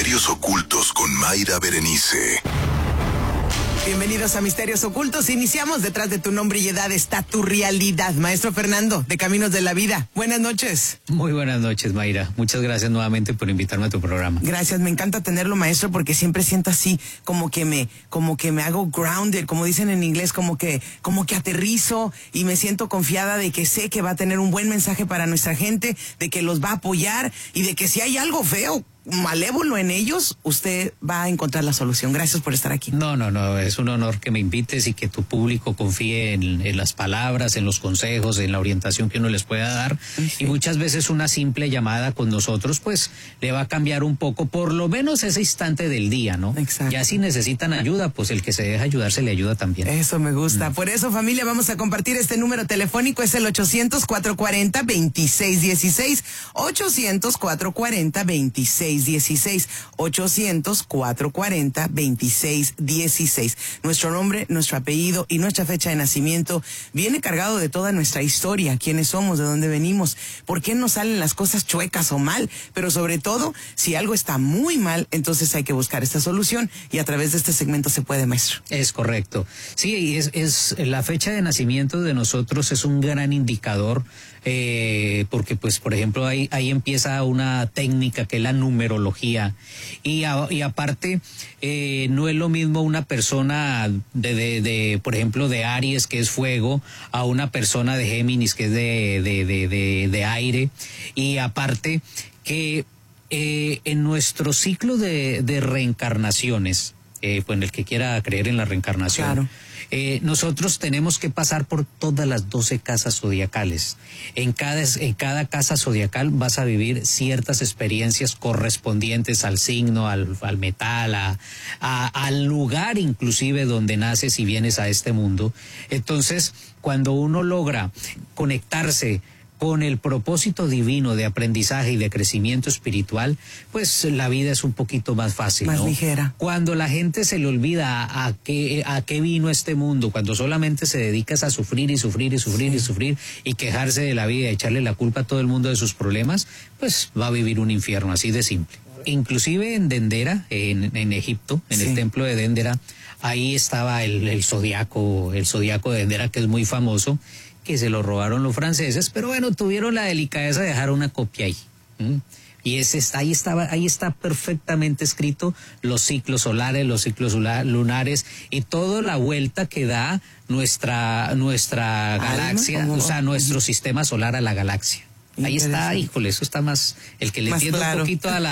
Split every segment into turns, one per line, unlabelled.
Misterios Ocultos con Mayra Berenice.
Bienvenidos a Misterios Ocultos. Iniciamos. Detrás de tu nombre y edad está tu realidad. Maestro Fernando, de Caminos de la Vida. Buenas noches.
Muy buenas noches, Mayra. Muchas gracias nuevamente por invitarme a tu programa.
Gracias, me encanta tenerlo, maestro, porque siempre siento así, como que me hago grounded, como dicen en inglés, como que aterrizo y me siento confiada de que sé que va a tener un buen mensaje para nuestra gente, de que los va a apoyar y de que si hay algo feo, malévolo en ellos, usted va a encontrar la solución. Gracias por estar aquí.
No, es un honor que me invites y que tu público confíe en las palabras, en los consejos, en la orientación que uno les pueda dar. Sí. Y muchas veces una simple llamada con nosotros, pues, le va a cambiar un poco, por lo menos ese instante del día, ¿no?
Exacto.
Ya si necesitan ayuda, pues el que se deja ayudar se le ayuda también.
Eso me gusta. Por eso, familia, vamos a compartir este número telefónico. Es el 800-440-2616. 800-440-2616. 800-440-2616. Nuestro nombre, nuestro apellido y nuestra fecha de nacimiento viene cargado de toda nuestra historia, quiénes somos, de dónde venimos, por qué nos salen las cosas chuecas o mal, pero sobre todo, si algo está muy mal, entonces hay que buscar esta solución y a través de este segmento se puede, maestro.
Es correcto. Sí, es la fecha de nacimiento de nosotros es un gran indicador, porque pues por ejemplo ahí empieza una técnica que es la numerología y aparte no es lo mismo una persona de por ejemplo de Aries, que es fuego, a una persona de Géminis, que es de aire, y aparte que en nuestro ciclo de reencarnaciones, pues en el que quiera creer en la reencarnación, claro, nosotros tenemos que pasar por todas las 12 casas zodiacales. En cada casa zodiacal vas a vivir ciertas experiencias correspondientes al signo, al metal, al lugar inclusive donde naces y vienes a este mundo. Entonces, cuando uno logra conectarse con el propósito divino de aprendizaje y de crecimiento espiritual, pues la vida es un poquito más fácil,
más
¿no?
ligera.
Cuando la gente se le olvida a qué vino este mundo, cuando solamente se dedicas a sufrir y sufrir y sufrir, sí, y sufrir y quejarse de la vida y echarle la culpa a todo el mundo de sus problemas, pues va a vivir un infierno, así de simple. Inclusive en Dendera, en Egipto, en, sí, el templo de Dendera, ahí estaba el zodiaco de Dendera, que es muy famoso, que se lo robaron los franceses, pero bueno, tuvieron la delicadeza de dejar una copia ahí. Y ahí está perfectamente escrito los ciclos solares, los ciclos lunares y toda la vuelta que da nuestra galaxia, o sea, nuestro sistema solar a la galaxia. Ahí está, híjole, eso está más, el que le entiende claro un poquito a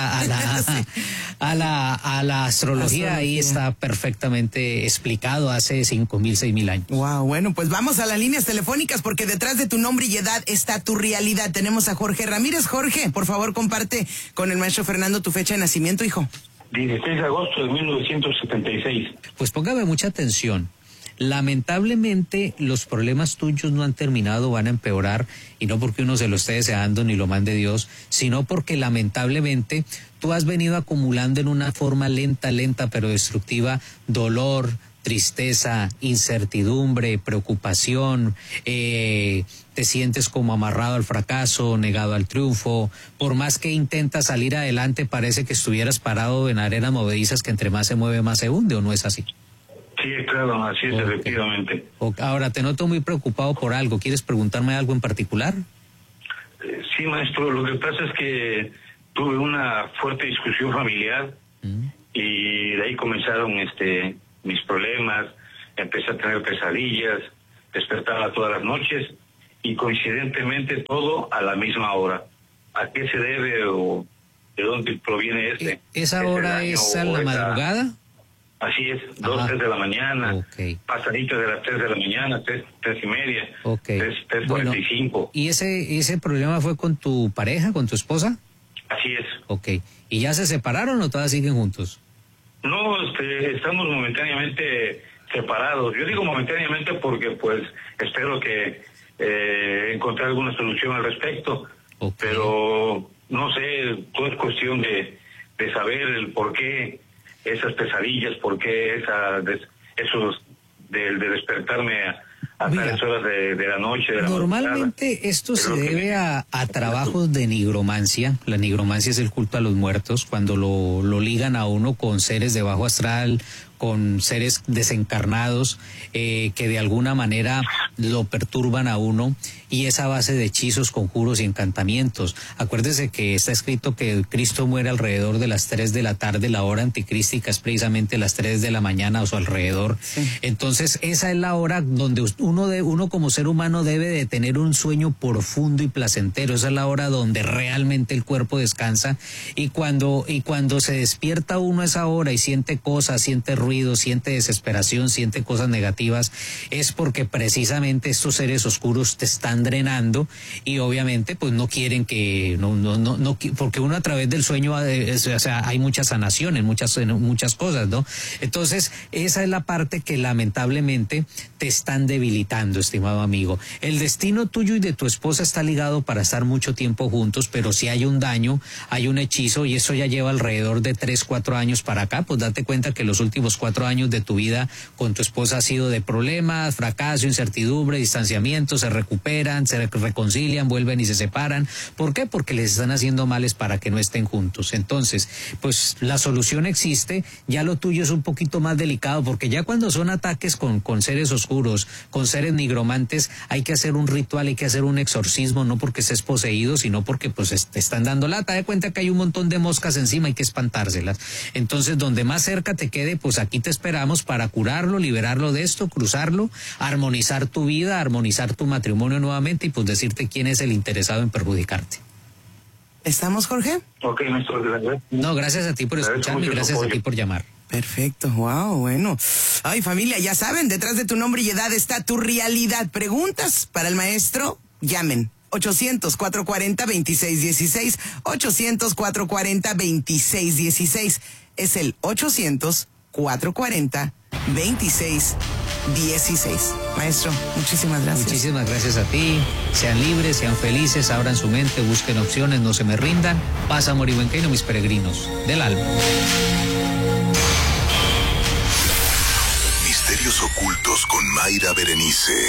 la astrología, ahí está perfectamente explicado hace 5,000, 6,000 años.
Wow, bueno, pues vamos a las líneas telefónicas, porque detrás de tu nombre y edad está tu realidad. Tenemos a Jorge Ramírez. Jorge, por favor, comparte con el maestro Fernando tu fecha de nacimiento, hijo.
16 de agosto de 1976.
Pues póngame mucha atención. Lamentablemente los problemas tuyos no han terminado, van a empeorar, y no porque uno se lo esté deseando ni lo mande Dios, sino porque lamentablemente tú has venido acumulando en una forma lenta pero destructiva dolor, tristeza, incertidumbre, preocupación, te sientes como amarrado al fracaso, negado al triunfo. Por más que intentas salir adelante, parece que estuvieras parado en arenas movedizas que entre más se mueve más se hunde, ¿o no es así?
Sí, claro, así es, okay, efectivamente.
Ahora, te noto muy preocupado por algo. ¿Quieres preguntarme algo en particular?
Sí, maestro, lo que pasa es que tuve una fuerte discusión familiar y de ahí comenzaron mis problemas. Empecé a tener pesadillas, despertaba todas las noches y coincidentemente todo a la misma hora. ¿A qué se debe o de dónde proviene
¿Esa hora es a la madrugada?
Así es, 2, 3 de la mañana,
okay,
pasadito de las 3 de la mañana, 3:30,
okay,
3:45.
Bueno, ¿y ese problema fue con tu pareja, con tu esposa?
Así es.
Ok, ¿y ya se separaron o todavía siguen juntos?
No, estamos momentáneamente separados. Yo digo momentáneamente porque pues espero que encontrar alguna solución al respecto, okay, pero no sé, todo es cuestión de saber el por qué esas pesadillas, por qué eso de despertarme a
Mira,
tales horas de la noche. De la
normalmente
madrugada.
esto se
Pero que-
debe a trabajos de nigromancia. La nigromancia es el culto a los muertos, cuando lo ligan a uno con seres de bajo astral, con seres desencarnados que de alguna manera lo perturban a uno, y es a base de hechizos, conjuros y encantamientos. Acuérdese que está escrito que Cristo muere alrededor de las 3 de la tarde, la hora anticrística es precisamente las 3 de la mañana o su alrededor.
Sí.
Entonces esa es la hora donde uno como ser humano debe de tener un sueño profundo y placentero. Esa es la hora donde realmente el cuerpo descansa, y cuando se despierta uno a esa hora y siente cosas, siente ruido, siente desesperación, siente cosas negativas, es porque precisamente estos seres oscuros te están drenando, y obviamente pues no quieren que no porque uno a través del sueño o sea, hay mucha sanación en muchas cosas, ¿no? Entonces esa es la parte que lamentablemente te están debilitando, estimado amigo. El destino tuyo y de tu esposa está ligado para estar mucho tiempo juntos, pero si hay un daño, hay un hechizo, y eso ya lleva alrededor de 3-4 años para acá. Pues date cuenta que los últimos 4 años de tu vida con tu esposa ha sido de problemas, fracaso, incertidumbre, distanciamiento, se recuperan, se reconcilian, vuelven y se separan. ¿Por qué? Porque les están haciendo males para que no estén juntos. Entonces, pues la solución existe. Ya lo tuyo es un poquito más delicado, porque ya cuando son ataques con seres oscuros, con seres nigromantes, hay que hacer un ritual, hay que hacer un exorcismo, no porque estés poseído, sino porque pues te están dando lata. De cuenta que hay un montón de moscas encima, hay que espantárselas. Entonces, donde más cerca te quede, pues aquí te esperamos para curarlo, liberarlo de esto, cruzarlo, armonizar tu vida, armonizar tu matrimonio nuevamente, y pues decirte quién es el interesado en perjudicarte.
¿Estamos, Jorge?
Ok, maestro, gracias.
No, gracias a ti por
Agradezco
escucharme y
mucho su
gracias a
apoyo.
ti por llamar.
Perfecto, wow, bueno. Ay, familia, ya saben, detrás de tu nombre y edad está tu realidad. ¿Preguntas para el maestro? Llamen. 800-440-2616, 800-440-2616. Es el 800-440-2616. Maestro, muchísimas gracias.
Muchísimas gracias a ti. Sean libres, sean felices, abran su mente, busquen opciones, no se me rindan. Paz, amor y buen camino, mis peregrinos del alma.
Misterios ocultos con Mayra Berenice.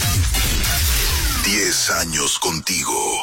10 años contigo.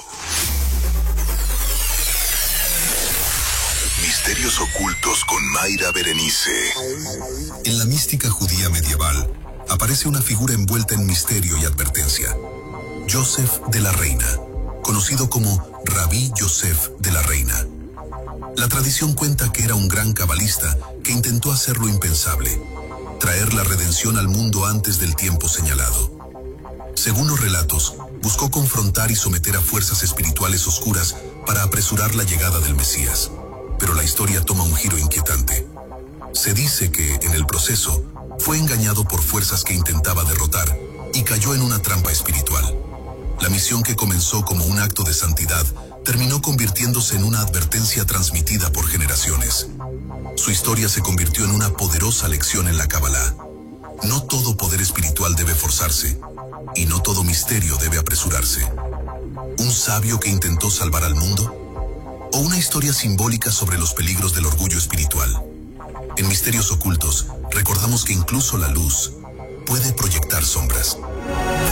Misterios ocultos con Mayra Berenice. En la mística judía medieval aparece una figura envuelta en misterio y advertencia. Joseph de la Reina, conocido como Rabí Yosef de la Reina. La tradición cuenta que era un gran cabalista que intentó hacer lo impensable: traer la redención al mundo antes del tiempo señalado. Según los relatos, buscó confrontar y someter a fuerzas espirituales oscuras para apresurar la llegada del Mesías. Pero la historia toma un giro inquietante. Se dice que, en el proceso, fue engañado por fuerzas que intentaba derrotar y cayó en una trampa espiritual. La misión, que comenzó como un acto de santidad, terminó convirtiéndose en una advertencia transmitida por generaciones. Su historia se convirtió en una poderosa lección en la Kabbalah. No todo poder espiritual debe forzarse, y no todo misterio debe apresurarse. ¿Un sabio que intentó salvar al mundo? ¿O una historia simbólica sobre los peligros del orgullo espiritual? En Misterios Ocultos, recordamos que incluso la luz puede proyectar sombras.